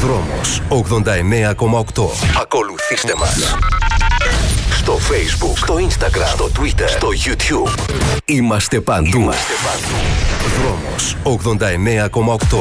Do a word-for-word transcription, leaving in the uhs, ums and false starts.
Δρόμος ογδόντα εννέα κόμμα οκτώ. Ακολουθήστε μας στο Facebook, στο Instagram, στο Twitter, στο YouTube. Είμαστε παντού. Είμαστε παντού. Δρόμος ογδόντα εννέα κόμμα οκτώ.